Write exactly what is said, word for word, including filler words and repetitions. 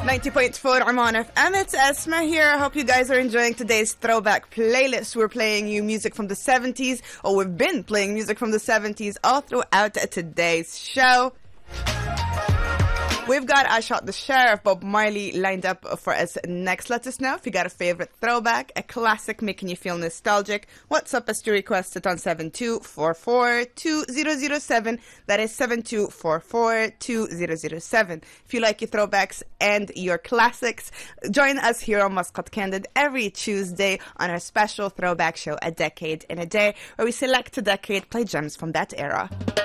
ninety point four Oman F M, it's Esma here. I hope you guys are enjoying today's throwback playlist. We're playing you music from the seventies, or we've been playing music from the seventies all throughout today's show. We've got I Shot the Sheriff, Bob Marley, lined up for us next. Let us know if you got a favorite throwback, a classic making you feel nostalgic. What's up as to request it on seven two four four two zero zero seven. That is seven two four four two zero zero seven. If you like your throwbacks and your classics, join us here on Muscat Candid every Tuesday on our special throwback show, A Decade in a Day, where we select a decade, play gems from that era.